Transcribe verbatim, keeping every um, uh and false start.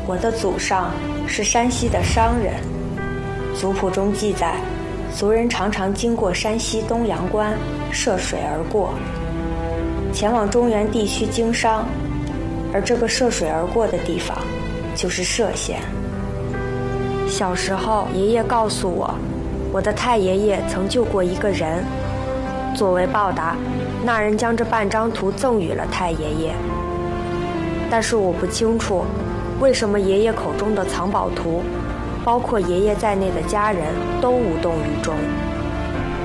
我的祖上是山西的商人，族谱中记载，族人常常经过山西东阳关，涉水而过，前往中原地区经商，而这个涉水而过的地方就是歙县。小时候，爷爷告诉我，我的太爷爷曾救过一个人，作为报答，那人将这半张图赠予了太爷爷。但是我不清楚，为什么爷爷口中的藏宝图，包括爷爷在内的家人都无动于衷。